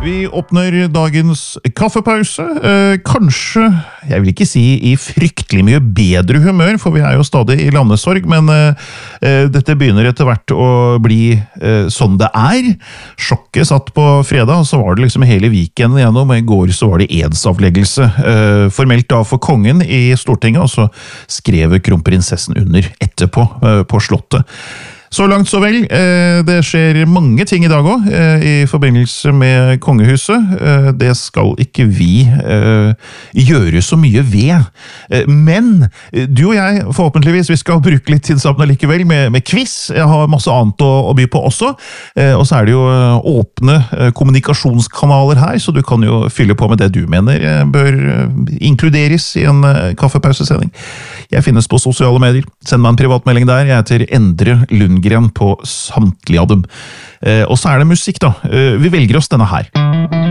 Vi åpner dagens kaffepause. Kanskje, jeg vil ikke si i fryktelig mye bedre humør, for vi jo stadig i landesorg, men dette begynner etter hvert å bli sånn det Sjokket satt på fredag, og så var det liksom hele weekenden igjennom, og i går så var det edsavleggelse. Formelt da for kongen i Stortinget, og så skrev kronprinsessen under etterpå på slottet. Så langt så vel. Det skjer mange ting i dag også, i forbindelse med kongehuset. Det skal ikke vi gjøre så mye ved. Men du og jeg, forhåpentligvis, vi skal bruke litt tid sammen likevel med quiz. Jeg har masse annet å by på også. Og så det jo åpne kommunikasjonskanaler her, så du kan jo fylle på med det du mener bør inkluderes i en kaffepausesending. Jeg finnes på sosiale medier. Send meg en privatmelding der. Jeg heter Endre Lundgren på samtlige av dem. Og så det musikk da. Vi velger oss denne her.